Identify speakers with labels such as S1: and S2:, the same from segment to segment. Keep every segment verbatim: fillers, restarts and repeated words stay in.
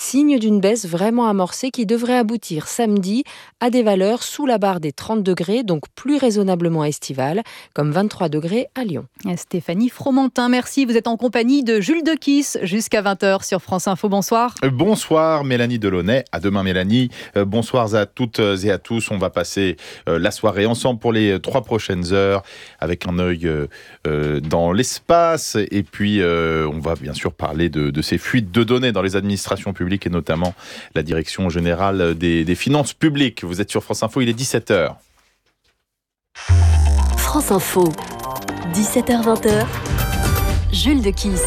S1: signe d'une baisse vraiment amorcée qui devrait aboutir samedi à des valeurs sous la barre des trente degrés, donc plus raisonnablement estivales, comme vingt-trois degrés à Lyon.
S2: Stéphanie Fromentin, merci. Vous êtes en compagnie de Jules Dequisse jusqu'à vingt heures sur France Info. Bonsoir.
S3: Bonsoir Mélanie Delaunay. À demain Mélanie. Euh, bonsoir à toutes et à tous. On va passer euh, la soirée ensemble pour les trois prochaines heures avec un œil euh, euh, dans l'espace. Et puis euh, on va bien sûr parler de, de ces fuites de données dans les administrations publiques et notamment la Direction générale des, des finances publiques. Vous êtes sur France Info, il est dix-sept heures.
S4: France Info, dix-sept heures vingt, Jules Dequisse.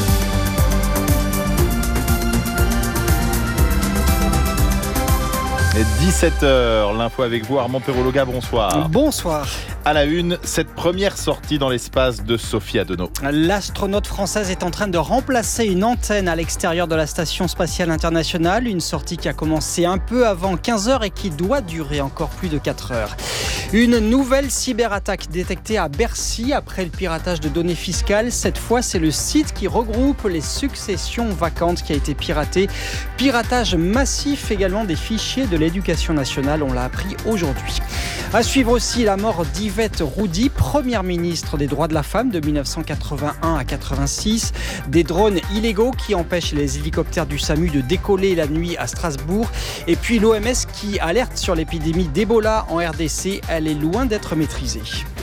S3: dix-sept heures, l'info avec vous, Armand Perrologa, bonsoir.
S5: Bonsoir.
S3: À la une, cette première sortie dans l'espace de Sophie Adenau.
S5: L'astronaute française est en train de remplacer une antenne à l'extérieur de la Station spatiale internationale. Une sortie qui a commencé un peu avant quinze heures et qui doit durer encore plus de quatre heures. Une nouvelle cyberattaque détectée à Bercy après le piratage de données fiscales. Cette fois, c'est le site qui regroupe les successions vacantes qui a été piraté. Piratage massif également des fichiers de l'éducation nationale, on l'a appris aujourd'hui. À suivre aussi la mort d'Yvette Roudy, première ministre des droits de la femme de dix-neuf cent quatre-vingt-un à quatre-vingt-six. Des drones illégaux qui empêchent les hélicoptères du SAMU de décoller la nuit à Strasbourg. Et puis l'O M S qui alerte sur l'épidémie d'Ebola en R D C. Elle est loin d'être maîtrisée.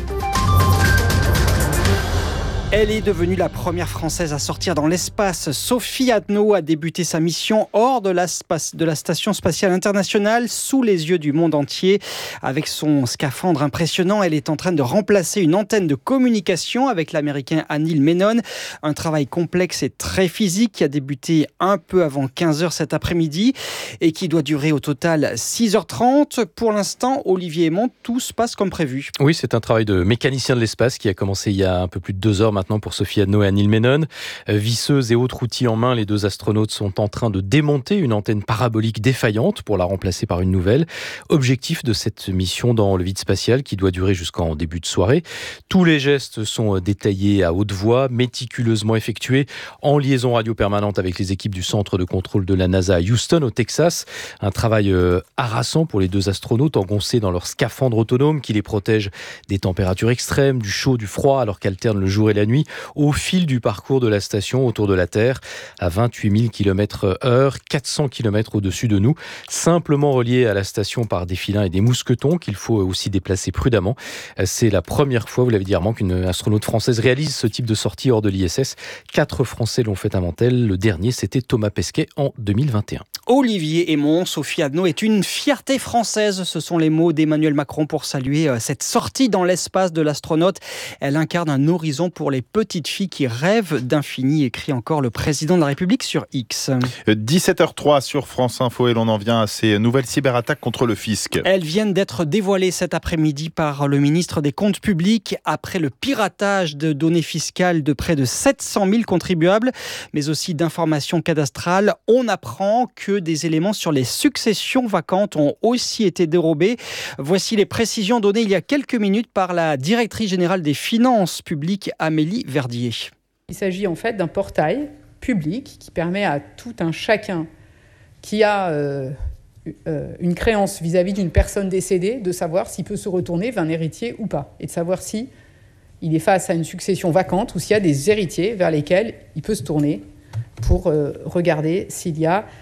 S5: Elle est devenue la première Française à sortir dans l'espace. Sophie Adenau a débuté sa mission hors de la, spa- de la Station spatiale internationale, sous les yeux du monde entier. Avec son scaphandre impressionnant, elle est en train de remplacer une antenne de communication avec l'Américain Anil Menon. Un travail complexe et très physique qui a débuté un peu avant quinze heures cet après-midi et qui doit durer au total six heures trente. Pour l'instant, Olivier Aymon, tout se passe comme prévu.
S6: Oui, c'est un travail de mécanicien de l'espace qui a commencé il y a un peu plus de deux heures maintenant pour Sophie Adenau et Anil Menon. Visseuses et autres outils en main, les deux astronautes sont en train de démonter une antenne parabolique défaillante pour la remplacer par une nouvelle. Objectif de cette mission dans le vide spatial qui doit durer jusqu'en début de soirée. Tous les gestes sont détaillés à haute voix, méticuleusement effectués en liaison radio permanente avec les équipes du centre de contrôle de la NASA à Houston, au Texas. Un travail euh, harassant pour les deux astronautes engoncés dans leur scaphandre autonome qui les protège des températures extrêmes, du chaud, du froid, alors qu'alternent le jour et la nuit au fil du parcours de la station autour de la Terre à vingt-huit mille kilomètres heure, quatre cents kilomètres au-dessus de nous, simplement reliés à la station par des filins et des mousquetons qu'il faut aussi déplacer prudemment. C'est la première fois, vous l'avez dit Armand, qu'une astronaute française réalise ce type de sortie hors de l'I S S. Quatre Français l'ont fait avant elle. Le dernier, c'était Thomas Pesquet en deux mille vingt et un.
S5: Olivier Aymon, Sophie Adenau est une fierté française. Ce sont les mots d'Emmanuel Macron pour saluer cette sortie dans l'espace de l'astronaute. Elle incarne un horizon pour les petites filles qui rêvent d'infini, écrit encore le président de la République sur X.
S3: dix-sept heures trois sur France Info et l'on en vient à ces nouvelles cyberattaques contre le fisc.
S5: Elles viennent d'être dévoilées cet après-midi par le ministre des Comptes publics après le piratage de données fiscales de près de sept cent mille contribuables, mais aussi d'informations cadastrales. On apprend que des éléments sur les successions vacantes ont aussi été dérobés. Voici les précisions données il y a quelques minutes par la directrice générale des finances publiques, Amélie Verdier.
S7: Il s'agit en fait d'un portail public qui permet à tout un chacun qui a euh, euh, une créance vis-à-vis d'une personne décédée de savoir s'il peut se retourner vers un héritier ou pas, et de savoir si il est face à une succession vacante ou s'il y a des héritiers vers lesquels il peut se tourner pour euh, regarder s'il y a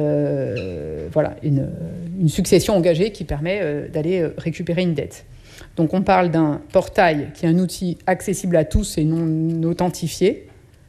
S7: euh, voilà, une, une succession engagée qui permet euh, d'aller récupérer une dette. Donc on parle d'un portail qui est un outil accessible à tous et non authentifié.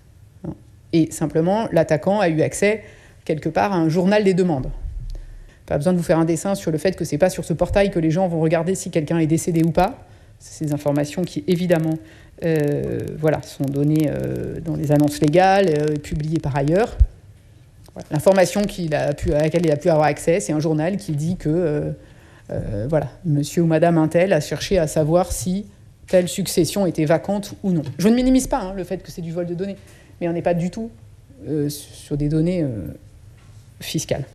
S7: Et simplement, l'attaquant a eu accès quelque part à un journal des demandes. Pas besoin de vous faire un dessin sur le fait que ce n'est pas sur ce portail que les gens vont regarder si quelqu'un est décédé ou pas. C'est des informations qui, évidemment, euh, voilà, sont données euh, dans les annonces légales, euh, publiées par ailleurs. Voilà. L'information qu'il a pu, à laquelle il a pu avoir accès, c'est un journal qui dit que euh, euh, voilà, monsieur ou madame Untel a cherché à savoir si telle succession était vacante ou non. Je ne minimise pas hein, le fait que c'est du vol de données, mais on n'est pas du tout euh, sur des données euh, fiscales.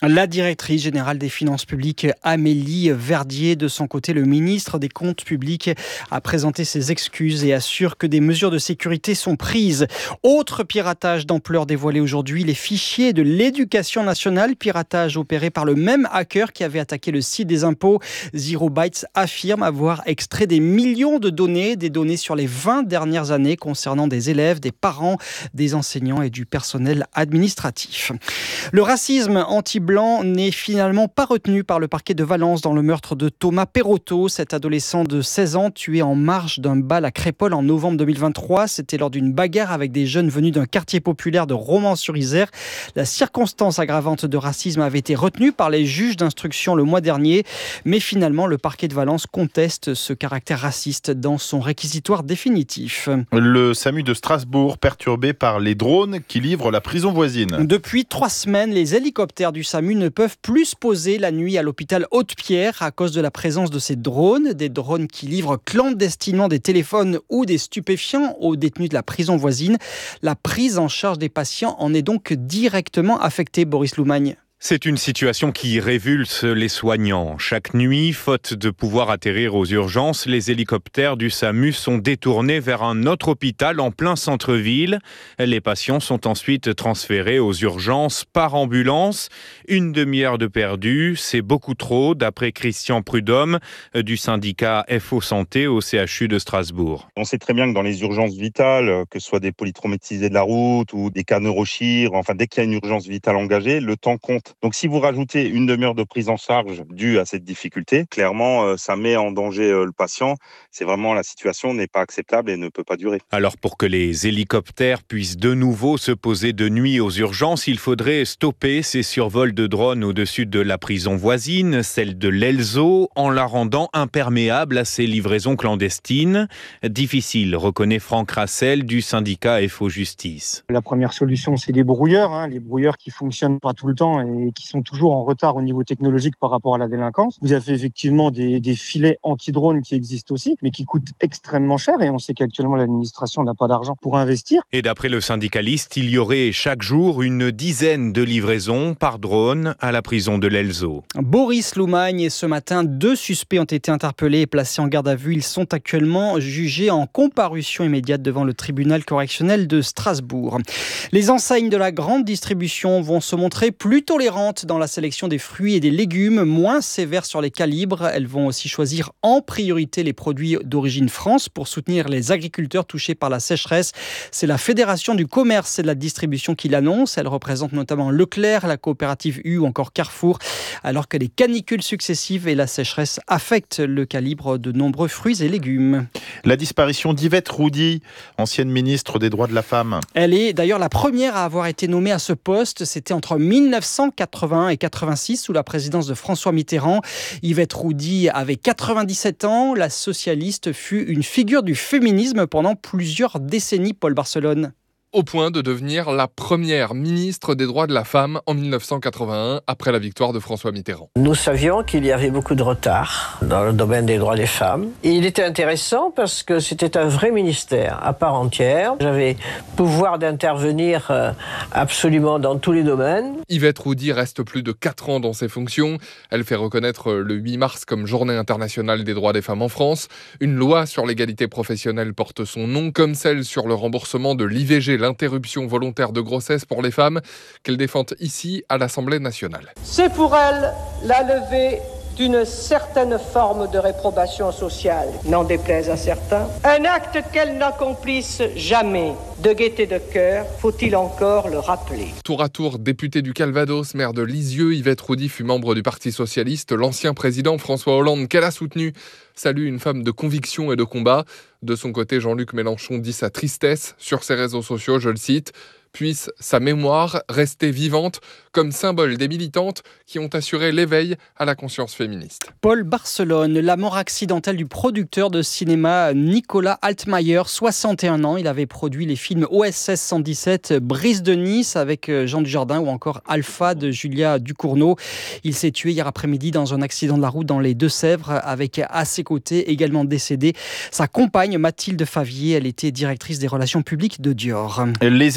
S5: La directrice générale des finances publiques, Amélie Verdier, de son côté, le ministre des Comptes publics, a présenté ses excuses et assure que des mesures de sécurité sont prises. Autre piratage d'ampleur dévoilé aujourd'hui, les fichiers de l'éducation nationale, piratage opéré par le même hacker qui avait attaqué le site des impôts. Zero Bytes affirme avoir extrait des millions de données, des données sur les vingt dernières années concernant des élèves, des parents, des enseignants et du personnel administratif. Le racisme anti-blanc n'est finalement pas retenu par le parquet de Valence dans le meurtre de Thomas Perotto, cet adolescent de seize ans tué en marge d'un bal à Crépol en novembre deux mille vingt-trois. C'était lors d'une bagarre avec des jeunes venus d'un quartier populaire de Romans-sur-Isère. La circonstance aggravante de racisme avait été retenue par les juges d'instruction le mois dernier, mais finalement le parquet de Valence conteste ce caractère raciste dans son réquisitoire définitif.
S3: Le SAMU de Strasbourg perturbé par les drones qui livrent la prison voisine.
S5: Depuis trois semaines, les hélicoptères du SAMU ne peuvent plus se poser la nuit à l'hôpital Haute-Pierre à cause de la présence de ces drones, des drones qui livrent clandestinement des téléphones ou des stupéfiants aux détenus de la prison voisine. La prise en charge des patients en est donc directement affectée, Boris Loumagne.
S8: C'est une situation qui révulse les soignants. Chaque nuit, faute de pouvoir atterrir aux urgences, les hélicoptères du SAMU sont détournés vers un autre hôpital en plein centre-ville. Les patients sont ensuite transférés aux urgences par ambulance. Une demi-heure de perdu, c'est beaucoup trop, d'après Christian Prudhomme du syndicat F O Santé au C H U de Strasbourg.
S9: On sait très bien que dans les urgences vitales, que ce soit des polytraumatisés de la route ou des cas neurochir, enfin dès qu'il y a une urgence vitale engagée, le temps compte. Donc si vous rajoutez une demi-heure de prise en charge due à cette difficulté, clairement euh, ça met en danger euh, le patient. C'est vraiment, la situation n'est pas acceptable et ne peut pas durer.
S8: Alors pour que les hélicoptères puissent de nouveau se poser de nuit aux urgences, il faudrait stopper ces survols de drones au-dessus de la prison voisine, celle de l'Elzo, en la rendant imperméable à ces livraisons clandestines. Difficile, reconnaît Franck Rassel du syndicat F O Justice.
S10: La première solution, c'est les brouilleurs, hein, les brouilleurs qui fonctionnent pas tout le temps et qui sont toujours en retard au niveau technologique par rapport à la délinquance. Vous avez effectivement des, des filets anti-drones qui existent aussi, mais qui coûtent extrêmement cher et on sait qu'actuellement l'administration n'a pas d'argent pour investir.
S8: Et d'après le syndicaliste, il y aurait chaque jour une dizaine de livraisons par drone à la prison de l'Elzo.
S5: Boris Loumagne, et ce matin, deux suspects ont été interpellés et placés en garde à vue. Ils sont actuellement jugés en comparution immédiate devant le tribunal correctionnel de Strasbourg. Les enseignes de la grande distribution vont se montrer plus tolérantes dans la sélection des fruits et des légumes, moins sévères sur les calibres. Elles vont aussi choisir en priorité les produits d'origine France pour soutenir les agriculteurs touchés par la sécheresse. C'est la Fédération du commerce et de la distribution qui l'annonce. Elle représente notamment Leclerc, la coopérative U ou encore Carrefour, alors que les canicules successives et la sécheresse affectent le calibre de nombreux fruits et légumes.
S3: La disparition d'Yvette Roudy, ancienne ministre des Droits de la Femme.
S5: Elle est d'ailleurs la première à avoir été nommée à ce poste. C'était entre mille neuf cent quatre-vingt-un et quatre-vingt-six sous la présidence de François Mitterrand. Yvette Roudy avait quatre-vingt-dix-sept ans. La socialiste fut une figure du féminisme pendant plusieurs décennies, Paul Barcelone.
S11: Au point de devenir la première ministre des droits de la femme en mille neuf cent quatre-vingt-un, après la victoire de François Mitterrand.
S12: Nous savions qu'il y avait beaucoup de retard dans le domaine des droits des femmes. Et il était intéressant parce que c'était un vrai ministère à part entière. J'avais pouvoir d'intervenir absolument dans tous les domaines.
S11: Yvette Roudy reste plus de quatre ans dans ses fonctions. Elle fait reconnaître le huit mars comme Journée internationale des droits des femmes en France. Une loi sur l'égalité professionnelle porte son nom, comme celle sur le remboursement de l'I V G, l'interruption volontaire de grossesse pour les femmes, qu'elle défend ici à l'Assemblée nationale.
S13: C'est pour elle la levée d'une certaine forme de réprobation sociale, n'en déplaise à certains. Un acte qu'elle n'accomplisse jamais. De gaieté de cœur, faut-il encore le rappeler.
S11: Tour à tour, députée du Calvados, maire de Lisieux, Yvette Roudy fut membre du Parti socialiste. L'ancien président François Hollande, qu'elle a soutenu, salue une femme de conviction et de combat. De son côté, Jean-Luc Mélenchon dit sa tristesse sur ses réseaux sociaux, je le cite. Puisse sa mémoire rester vivante comme symbole des militantes qui ont assuré l'éveil à la conscience féministe.
S5: Paul Barcelone, la mort accidentelle du producteur de cinéma Nicolas Altmaier, soixante et un ans. Il avait produit les films O S S cent dix-sept, Brise de Nice avec Jean Dujardin ou encore Alpha de Julia Ducournau. Il s'est tué hier après-midi dans un accident de la route dans les Deux-Sèvres avec à ses côtés également décédée sa compagne Mathilde Favier. Elle était directrice des relations publiques de Dior.
S3: Les États-Unis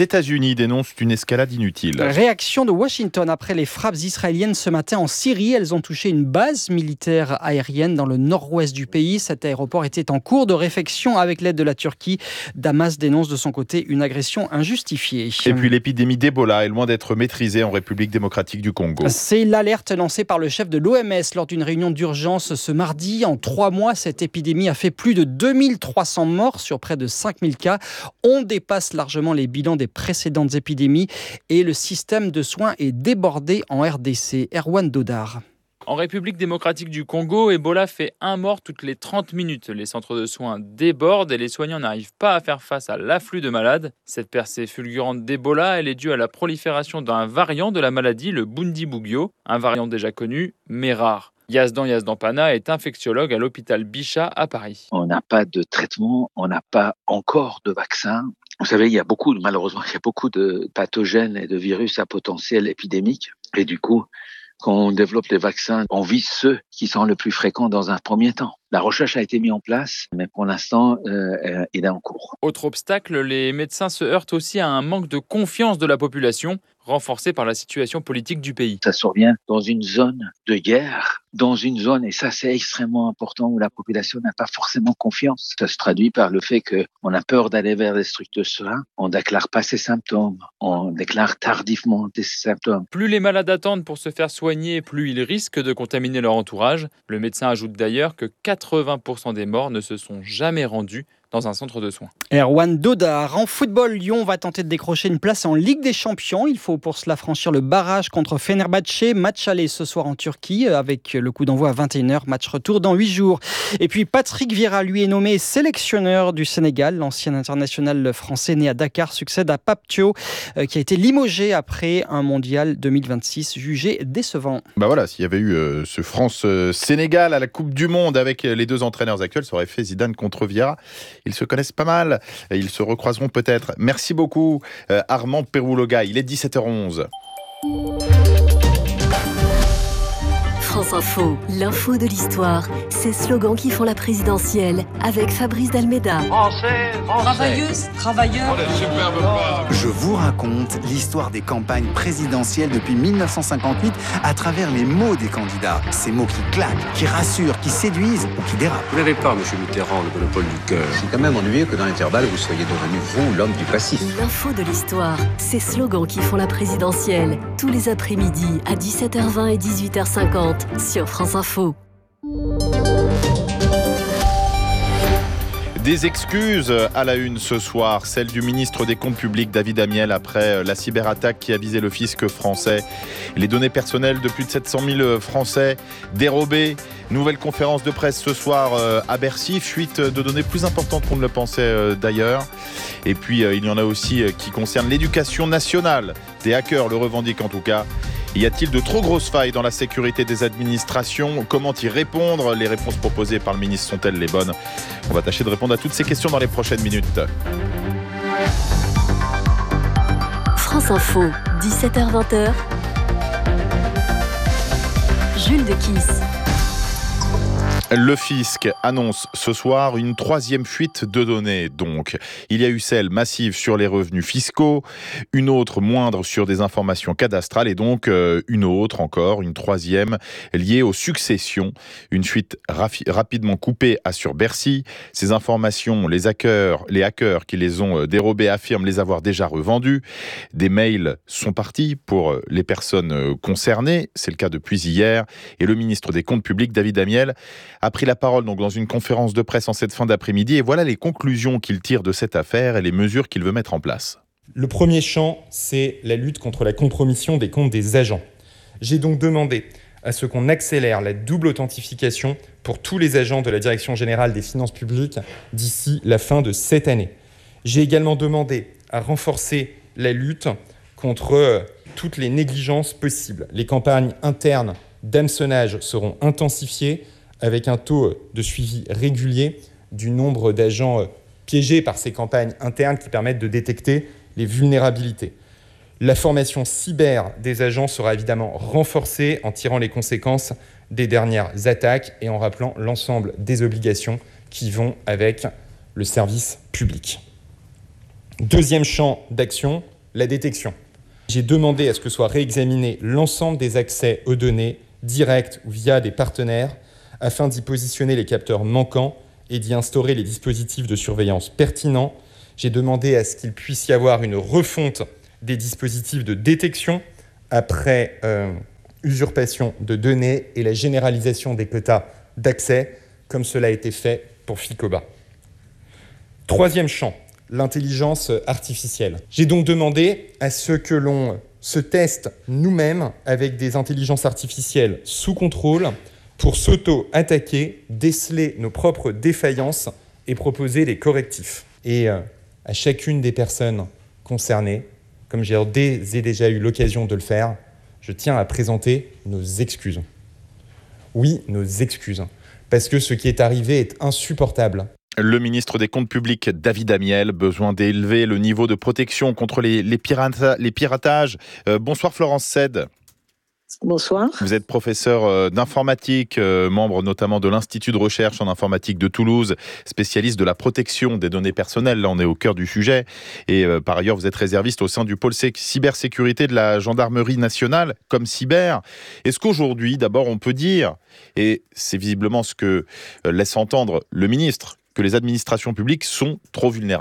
S3: États-Unis dénoncent une escalade inutile.
S5: Réaction de Washington après les frappes israéliennes ce matin en Syrie. Elles ont touché une base militaire aérienne dans le nord-ouest du pays. Cet aéroport était en cours de réfection avec l'aide de la Turquie. Damas dénonce de son côté une agression injustifiée.
S3: Et puis l'épidémie d'Ebola est loin d'être maîtrisée en République démocratique du Congo.
S5: C'est l'alerte lancée par le chef de l'O M S lors d'une réunion d'urgence ce mardi. En trois mois, cette épidémie a fait plus de deux mille trois cents morts sur près de cinq mille cas. On dépasse largement les bilans des précédentes épidémies et le système de soins est débordé en R D C. Erwan Dodar.
S14: En République démocratique du Congo, Ebola fait un mort toutes les trente minutes. Les centres de soins débordent et les soignants n'arrivent pas à faire face à l'afflux de malades. Cette percée fulgurante d'Ebola, elle est due à la prolifération d'un variant de la maladie, le Bundibugyo, un variant déjà connu, mais rare. Yazdan Yazdan-Pana est infectiologue à l'hôpital Bichat à Paris.
S15: On n'a pas de traitement, on n'a pas encore de vaccin. Vous savez, il y a beaucoup, malheureusement, il y a beaucoup de pathogènes et de virus à potentiel épidémique. Et du coup, quand on développe les vaccins, on vise ceux qui sont le plus fréquents dans un premier temps. La recherche a été mise en place, mais pour l'instant, euh, il est en cours.
S14: Autre obstacle, les médecins se heurtent aussi à un manque de confiance de la population, renforcé par la situation politique du pays.
S15: Ça survient dans une zone de guerre, dans une zone, et ça c'est extrêmement important, où la population n'a pas forcément confiance. Ça se traduit par le fait qu'on a peur d'aller vers des structures de soins, on ne déclare pas ses symptômes, on déclare tardivement des symptômes.
S14: Plus les malades attendent pour se faire soigner, plus ils risquent de contaminer leur entourage. Le médecin ajoute d'ailleurs que quatre-vingts pour cent des morts ne se sont jamais rendus dans un centre de soins.
S5: Erwan Dodar. En football, Lyon va tenter de décrocher une place en Ligue des Champions. Il faut pour cela franchir le barrage contre Fenerbahçe. Match aller ce soir en Turquie avec le coup d'envoi à vingt et une heures. Match retour dans huit jours. Et puis Patrick Vieira, lui, est nommé sélectionneur du Sénégal. L'ancien international français né à Dakar succède à Pape Thiaw qui a été limogé après un mondial deux mille vingt-six jugé décevant.
S3: Bah voilà, s'il y avait eu euh, ce France-Sénégal à la Coupe du Monde avec les deux entraîneurs actuels, ça aurait fait Zidane contre Vieira. Ils se connaissent pas mal, et ils se recroiseront peut-être. Merci beaucoup euh, Armand Perouloga, il est dix-sept heures onze.
S4: France Info, l'info de l'histoire, ces slogans qui font la présidentielle avec Fabrice Dalméda.
S16: Français, Français. Travailleuse, travailleurs.
S17: Oh, Je vous raconte l'histoire des campagnes présidentielles depuis mille neuf cent cinquante-huit à travers les mots des candidats. Ces mots qui claquent, qui rassurent, qui séduisent ou qui dérapent.
S18: Vous n'avez pas, monsieur Mitterrand, le monopole du cœur.
S19: C'est quand même ennuyeux que dans l'intervalle, vous soyez devenu, vous, l'homme du passif.
S4: L'info de l'histoire, ces slogans qui font la présidentielle, tous les après-midi à dix-sept heures vingt et dix-huit heures cinquante. Sur France Info.
S3: Des excuses à la une ce soir, celle du ministre des Comptes publics David Amiel après la cyberattaque qui a visé le fisc français. Les données personnelles de plus de sept cent mille Français dérobées. Nouvelle conférence de presse ce soir à Bercy, fuite de données plus importantes qu'on ne le pensait d'ailleurs. Et puis il y en a aussi qui concernent l'éducation nationale. Des hackers le revendiquent en tout cas. Y a-t-il de trop grosses failles dans la sécurité des administrations ? Comment y répondre ? Les réponses proposées par le ministre sont-elles les bonnes ? On va tâcher de répondre à toutes ces questions dans les prochaines minutes.
S4: France Info, dix-sept heures vingt. Jules Dekiss.
S3: Le fisc annonce ce soir une troisième fuite de données. Donc, il y a eu celle massive sur les revenus fiscaux, une autre moindre sur des informations cadastrales et donc euh, une autre encore, une troisième liée aux successions. Une fuite rafi- rapidement coupée assure Bercy. Ces informations, les hackers, les hackers qui les ont dérobées affirment les avoir déjà revendues. Des mails sont partis pour les personnes concernées. C'est le cas depuis hier. Et le ministre des Comptes publics, David Amiel, a pris la parole donc dans une conférence de presse en cette fin d'après-midi et voilà les conclusions qu'il tire de cette affaire et les mesures qu'il veut mettre en place.
S20: Le premier champ, c'est la lutte contre la compromission des comptes des agents. J'ai donc demandé à ce qu'on accélère la double authentification pour tous les agents de la Direction générale des finances publiques d'ici la fin de cette année. J'ai également demandé à renforcer la lutte contre toutes les négligences possibles. Les campagnes internes d'hameçonnage seront intensifiées avec un taux de suivi régulier du nombre d'agents piégés par ces campagnes internes qui permettent de détecter les vulnérabilités. La formation cyber des agents sera évidemment renforcée en tirant les conséquences des dernières attaques et en rappelant l'ensemble des obligations qui vont avec le service public. Deuxième champ d'action, la détection. J'ai demandé à ce que soit réexaminé l'ensemble des accès aux données, directs ou via des partenaires, afin d'y positionner les capteurs manquants et d'y instaurer les dispositifs de surveillance pertinents. J'ai demandé à ce qu'il puisse y avoir une refonte des dispositifs de détection après euh, usurpation de données et la généralisation des quotas d'accès, comme cela a été fait pour Ficoba. Troisième champ, l'intelligence artificielle. J'ai donc demandé à ce que l'on se teste nous-mêmes avec des intelligences artificielles sous contrôle pour s'auto-attaquer, déceler nos propres défaillances et proposer des correctifs. Et euh, à chacune des personnes concernées, comme j'ai dès et déjà eu l'occasion de le faire, je tiens à présenter nos excuses. Oui, nos excuses. Parce que ce qui est arrivé est insupportable.
S3: Le ministre des Comptes publics, David Amiel, besoin d'élever le niveau de protection contre les, les, pirata, les piratages. Euh, bonsoir Florence Sed.
S21: Bonsoir.
S3: Vous êtes professeur d'informatique, membre notamment de l'Institut de recherche en informatique de Toulouse, spécialiste de la protection des données personnelles. Là, on est au cœur du sujet. Et euh, par ailleurs, vous êtes réserviste au sein du pôle cybersécurité de la gendarmerie nationale, comme cyber. Est-ce qu'aujourd'hui, d'abord, on peut dire, et c'est visiblement ce que laisse entendre le ministre, que les administrations publiques sont trop vulnérables ?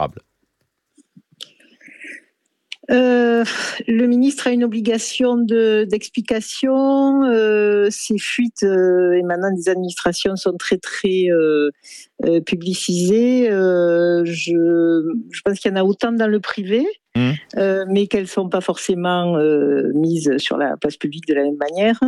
S21: Euh, le ministre a une obligation de, d'explication. Euh, ces fuites euh, émanant des administrations sont très très euh, euh, publicisées. Euh, je, je pense qu'il y en a autant dans le privé, mmh. euh, mais qu'elles ne sont pas forcément euh, mises sur la place publique de la même manière.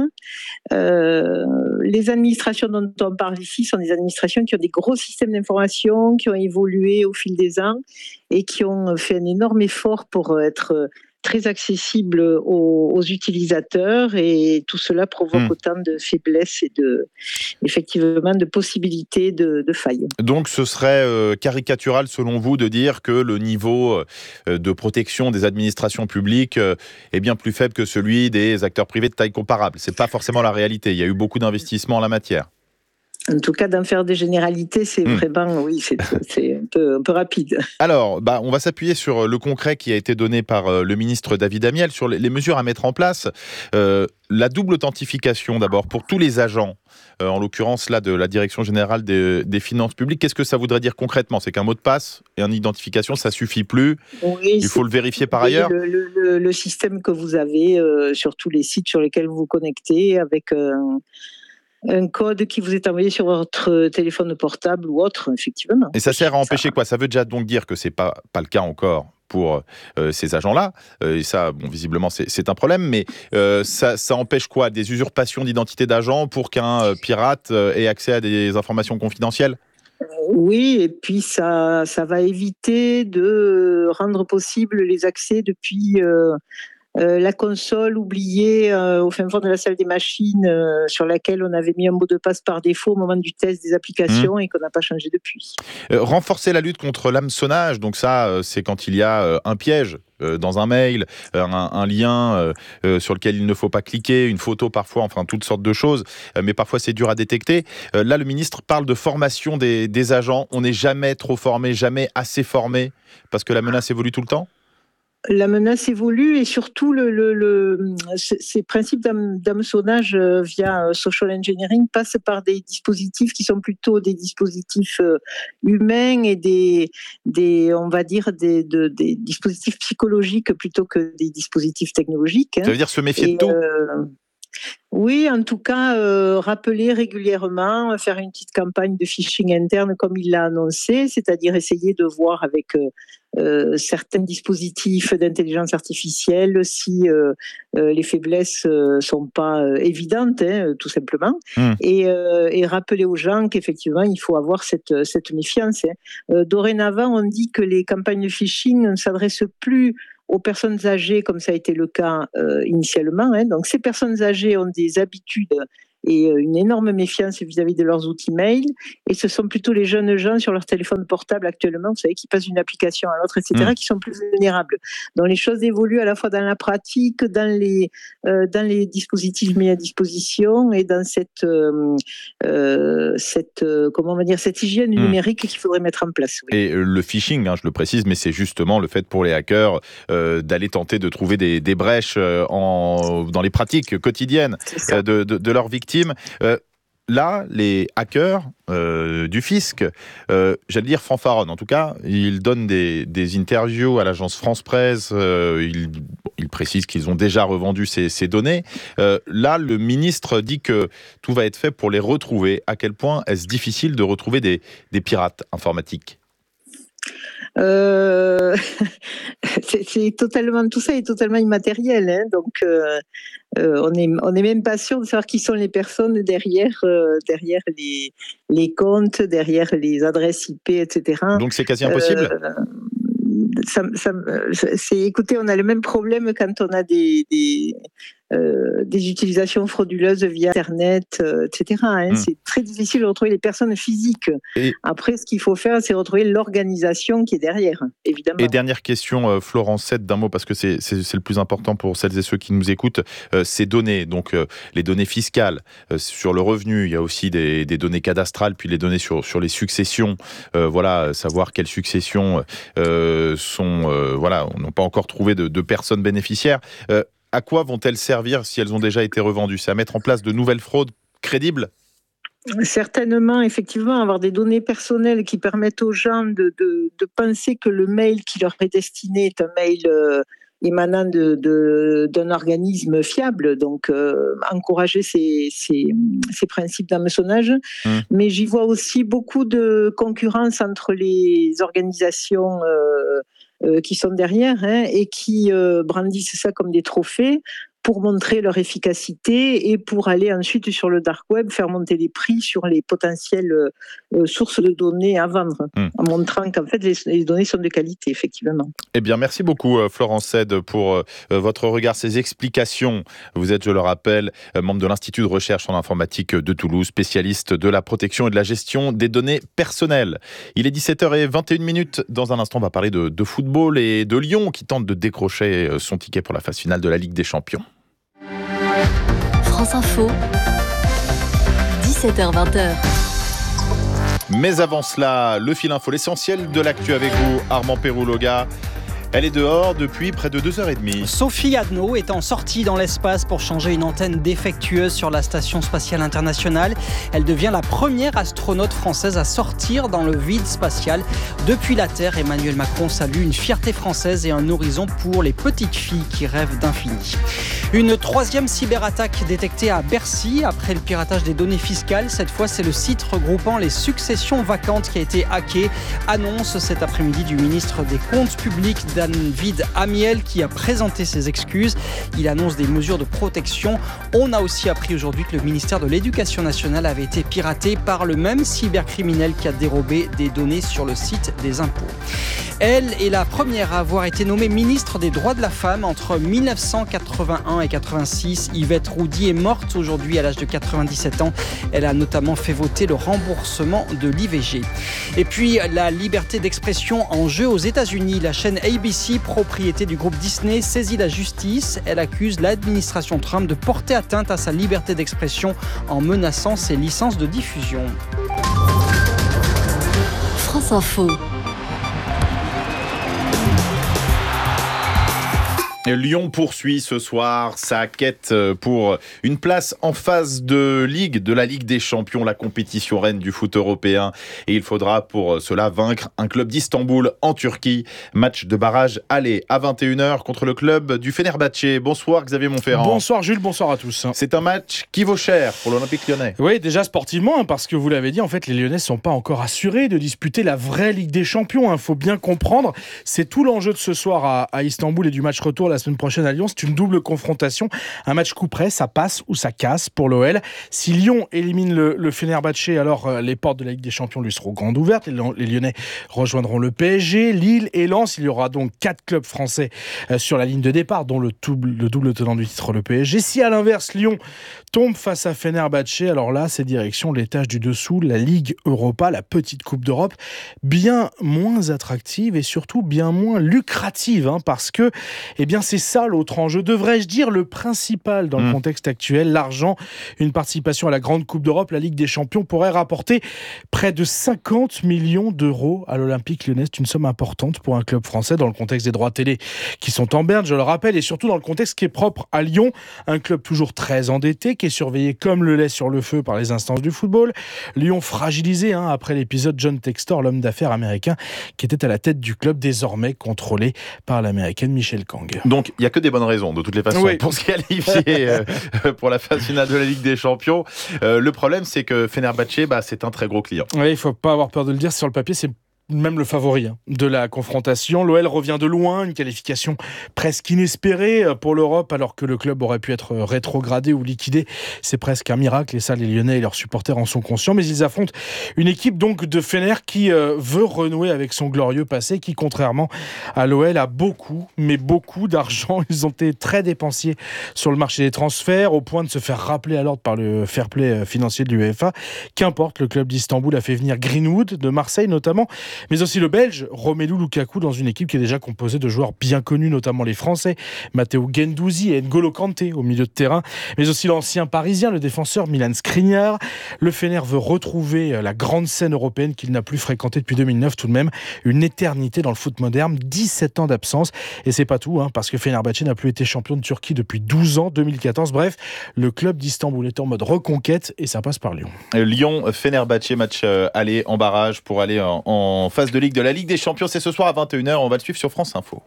S21: Euh, les administrations dont on parle ici sont des administrations qui ont des gros systèmes d'information, qui ont évolué au fil des ans et qui ont fait un énorme effort pour être très accessibles aux, aux utilisateurs, et tout cela provoque mmh. autant de faiblesses et de, effectivement, de possibilités de, de failles.
S3: Donc ce serait euh, caricatural selon vous de dire que le niveau euh, de protection des administrations publiques euh, est bien plus faible que celui des acteurs privés de taille comparable. C'est pas forcément la réalité. Il y a eu beaucoup d'investissements en la matière.
S21: En tout cas, d'en faire des généralités, c'est mmh. vraiment, oui, c'est, c'est un, peu, un peu rapide.
S3: Alors, bah, on va s'appuyer sur le concret qui a été donné par le ministre David Amiel sur les mesures à mettre en place. Euh, la double authentification, d'abord, pour tous les agents, euh, en l'occurrence là de la Direction générale des, des finances publiques. Qu'est-ce que ça voudrait dire concrètement ? C'est qu'un mot de passe et une identification, ça suffit plus. Oui, il faut le vérifier par ailleurs.
S21: Le, le, le, le système que vous avez euh, sur tous les sites sur lesquels vous vous connectez, avec euh, un code qui vous est envoyé sur votre téléphone portable ou autre, effectivement.
S3: Et ça sert à empêcher ça. Quoi ? Ça veut déjà donc dire que c'est pas pas le cas encore pour euh, ces agents-là. Euh, et ça, bon, visiblement, c'est, c'est un problème. Mais euh, ça, ça empêche quoi ? Des usurpations d'identité d'agents pour qu'un euh, pirate euh, ait accès à des informations confidentielles ?
S21: Oui, et puis ça, ça va éviter de rendre possible les accès depuis euh, euh, la console oubliée euh, au fin fond de la salle des machines euh, sur laquelle on avait mis un mot de passe par défaut au moment du test des applications mmh. et qu'on n'a pas changé depuis.
S3: Euh, renforcer la lutte contre l'hameçonnage, donc ça, euh, c'est quand il y a euh, un piège euh, dans un mail, euh, un, un lien euh, euh, sur lequel il ne faut pas cliquer, une photo parfois, enfin toutes sortes de choses, euh, mais parfois c'est dur à détecter. Euh, là, le ministre parle de formation des, des agents. On n'est jamais trop formé, jamais assez formé, parce que la menace évolue tout le temps ?
S21: La menace évolue, et surtout le, le, le, ces principes d'hameçonnage via social engineering passent par des dispositifs qui sont plutôt des dispositifs humains et des, des on va dire des, de, des dispositifs psychologiques plutôt que des dispositifs technologiques.
S3: Ça veut dire se méfier et, de tout
S21: euh, Oui, en tout cas, euh, rappeler régulièrement, faire une petite campagne de phishing interne comme il l'a annoncé, c'est-à-dire essayer de voir avec euh, euh, certains dispositifs d'intelligence artificielle si euh, euh, les faiblesses euh, sont pas euh, évidentes, hein, tout simplement, mmh. et, euh, et rappeler aux gens qu'effectivement, il faut avoir cette, cette méfiance. Hein. Euh, dorénavant, on dit que les campagnes de phishing ne s'adressent plus aux personnes âgées, comme ça a été le cas euh, initialement. Hein. Donc, ces personnes âgées ont des habitudes et une énorme méfiance vis-à-vis de leurs outils mail. Et ce sont plutôt les jeunes gens sur leur téléphone portable actuellement, vous savez, qui passent d'une application à l'autre, et cetera, mmh. qui sont plus vulnérables. Donc les choses évoluent à la fois dans la pratique, dans les, euh, dans les dispositifs mis à disposition et dans cette, euh, euh, cette, euh, comment on va dire, cette hygiène mmh. numérique qu'il faudrait mettre en place. Oui.
S3: Et le phishing, hein, je le précise, mais c'est justement le fait pour les hackers euh, d'aller tenter de trouver des, des brèches euh, en, dans les pratiques quotidiennes euh, de, de, de leurs victimes. Euh, là, les hackers euh, du fisc, euh, j'allais dire fanfaronnent. En tout cas, ils donnent des, des interviews à l'agence France Presse. Euh, ils, ils précisent qu'ils ont déjà revendu ces, ces données. Euh, là, le ministre dit que tout va être fait pour les retrouver. À quel point est-ce difficile de retrouver des, des pirates informatiques ?
S21: Euh, c'est, c'est totalement, tout ça est totalement immatériel, hein, donc euh, euh, on est on est même pas sûr de savoir qui sont les personnes derrière euh, derrière les les comptes, derrière les adresses I P, et cetera.
S3: Donc c'est quasi impossible.
S21: Euh, ça, ça, c'est, écoutez, on a le même problème quand on a des des, euh, des utilisations frauduleuses via Internet, euh, et cetera. Hein. Mmh. C'est très difficile de retrouver les personnes physiques. Et après, ce qu'il faut faire, c'est retrouver l'organisation qui est derrière, évidemment.
S3: Et dernière question, euh, Florence Seyde, d'un mot, parce que c'est, c'est, c'est le plus important pour celles et ceux qui nous écoutent, euh, ces données, donc euh, les données fiscales euh, sur le revenu, il y a aussi des, des données cadastrales, puis les données sur, sur les successions, euh, voilà, savoir quelles successions euh, sont, euh, voilà, on n'a pas encore trouvé de, de personnes bénéficiaires. Euh, À quoi vont-elles servir si elles ont déjà été revendues ? C'est à mettre en place de nouvelles fraudes crédibles ?
S21: Certainement, effectivement, avoir des données personnelles qui permettent aux gens de, de, de penser que le mail qui leur est destiné est un mail euh, émanant de, de, d'un organisme fiable, donc euh, encourager ces, ces, ces principes d'hameçonnage. Mmh. Mais j'y vois aussi beaucoup de concurrence entre les organisations euh, euh, qui sont derrière hein, et qui euh, brandissent ça comme des trophées pour montrer leur efficacité et pour aller ensuite sur le dark web faire monter les prix sur les potentielles euh, sources de données à vendre, mmh. en montrant qu'en fait les, les données sont de qualité, effectivement.
S3: Eh bien, merci beaucoup Florence Seyde pour euh, votre regard, ces explications. Vous êtes, je le rappelle, membre de l'Institut de recherche en informatique de Toulouse, spécialiste de la protection et de la gestion des données personnelles. Il est dix-sept heures vingt et une minutes. Dans un instant, on va parler de, de football et de Lyon qui tente de décrocher son ticket pour la phase finale de la Ligue des Champions.
S4: France Info, dix-sept heures vingt.
S3: Mais avant cela, le fil info, l'essentiel de l'actu avec vous, Armand Pérouloga. Elle est dehors depuis près de deux heures trente.
S5: Sophie Adno est en sortie dans l'espace pour changer une antenne défectueuse sur la Station spatiale internationale. Elle devient la première astronaute française à sortir dans le vide spatial. Depuis la Terre, Emmanuel Macron salue une fierté française et un horizon pour les petites filles qui rêvent d'infini. Une troisième cyberattaque détectée à Bercy après le piratage des données fiscales. Cette fois, c'est le site regroupant les successions vacantes qui a été hacké. Annonce cet après-midi du ministre des Comptes publics, David Amiel, qui a présenté ses excuses. Il annonce des mesures de protection. On a aussi appris aujourd'hui que le ministère de l'Éducation nationale avait été piraté par le même cybercriminel qui a dérobé des données sur le site des impôts. Elle est la première à avoir été nommée ministre des droits de la femme entre dix-neuf cent quatre-vingt-un et quatre-vingt-six. Yvette Roudy est morte aujourd'hui à l'âge de quatre-vingt-dix-sept ans. Elle a notamment fait voter le remboursement de l'I V G. Et puis la liberté d'expression en jeu aux États-Unis. La chaîne A B C, propriété du groupe Disney, saisit la justice. Elle accuse l'administration Trump de porter atteinte à sa liberté d'expression en menaçant ses licences de diffusion.
S4: France Info.
S3: Lyon poursuit ce soir sa quête pour une place en phase de Ligue, de la Ligue des Champions, la compétition reine du foot européen. Et il faudra pour cela vaincre un club d'Istanbul en Turquie. Match de barrage aller à vingt et une heures contre le club du Fenerbahçe. Bonsoir Xavier Montferrand.
S1: Bonsoir Jules, bonsoir à tous.
S3: C'est un match qui vaut cher pour l'Olympique Lyonnais.
S1: Oui, déjà sportivement, parce que vous l'avez dit, en fait, les Lyonnais ne sont pas encore assurés de disputer la vraie Ligue des Champions. Il faut bien comprendre, c'est tout l'enjeu de ce soir à, à Istanbul et du match retour la semaine prochaine à Lyon. C'est une double confrontation, un match coup près, ça passe ou ça casse pour l'O L. Si Lyon élimine le, le Fenerbahçe, alors euh, les portes de la Ligue des Champions lui seront grandes ouvertes. Les, les Lyonnais rejoindront le P S G, Lille et Lens. Il y aura donc quatre clubs français euh, sur la ligne de départ, dont le double, le double tenant du titre, le P S G. Si à l'inverse, Lyon tombe face à Fenerbahçe, alors là, c'est direction l'étage du dessous, la Ligue Europa, la petite Coupe d'Europe, bien moins attractive et surtout bien moins lucrative, hein, parce que eh bien, c'est ça l'autre enjeu, devrais-je dire le principal dans mmh. le contexte actuel, l'argent. Une participation à la grande Coupe d'Europe, la Ligue des Champions, pourrait rapporter près de cinquante millions d'euros à l'Olympique Lyonnais. C'est une somme importante pour un club français dans le contexte des droits télé qui sont en berne, je le rappelle, et surtout dans le contexte qui est propre à Lyon, un club toujours très endetté, qui est surveillé comme le lait sur le feu par les instances du football. Lyon fragilisé hein, après l'épisode John Textor, l'homme d'affaires américain qui était à la tête du club, désormais contrôlé par l'américaine Michelle Kang.
S3: Donc il n'y a que des bonnes raisons de toutes les façons oui. pour se qualifier euh, pour la phase finale de la Ligue des Champions. Euh, le problème c'est que Fenerbahçe, bah, c'est un très gros client.
S1: Oui, il ne faut pas avoir peur de le dire, sur le papier c'est même le favori hein, de la confrontation. L'O L revient de loin, une qualification presque inespérée pour l'Europe, alors que le club aurait pu être rétrogradé ou liquidé. C'est presque un miracle, et ça, les Lyonnais et leurs supporters en sont conscients. Mais ils affrontent une équipe donc de Fener qui euh, veut renouer avec son glorieux passé, qui, contrairement à l'O L, a beaucoup, mais beaucoup d'argent. Ils ont été très dépensiers sur le marché des transferts, au point de se faire rappeler à l'ordre par le fair play financier de l'UEFA. Qu'importe, le club d'Istanbul a fait venir Greenwood, de Marseille notamment, mais aussi le Belge Romelu Lukaku dans une équipe qui est déjà composée de joueurs bien connus, notamment les Français Matteo Guendouzi et N'Golo Kanté au milieu de terrain, mais aussi l'ancien Parisien, le défenseur Milan Skriniar. Le Fener veut retrouver la grande scène européenne qu'il n'a plus fréquentée depuis deux mille neuf, tout de même une éternité dans le foot moderne, dix-sept ans d'absence, et c'est pas tout, hein, parce que Fenerbahçe n'a plus été champion de Turquie depuis douze ans, deux mille quatorze. Bref, le club d'Istanbul est en mode reconquête et ça passe par Lyon.
S3: Lyon-Fenerbahçe, match euh, aller en barrage pour aller en, en phase de Ligue de la Ligue des Champions. C'est ce soir à vingt et une heures. On va le suivre sur France Info.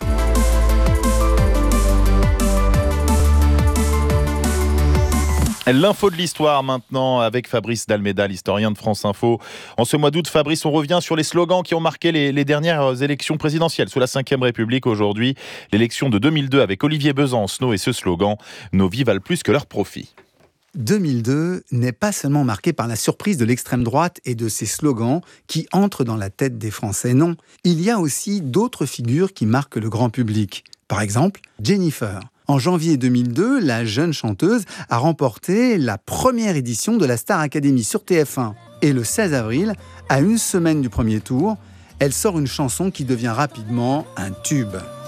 S3: L'info de l'histoire maintenant avec Fabrice Dalméda, l'historien de France Info. En ce mois d'août, Fabrice, on revient sur les slogans qui ont marqué les, les dernières élections présidentielles sous la cinquième République. Aujourd'hui, l'élection de deux mille deux avec Olivier Besancenot et ce slogan « Nos vies valent plus que leurs profits ».
S17: deux mille deux n'est pas seulement marqué par la surprise de l'extrême droite et de ses slogans qui entrent dans la tête des Français. Non, il y a aussi d'autres figures qui marquent le grand public. Par exemple, Jennifer. En janvier deux mille deux, la jeune chanteuse a remporté la première édition de la Star Academy sur T F un. Et le seize avril, à une semaine du premier tour, elle sort une chanson qui devient rapidement un tube.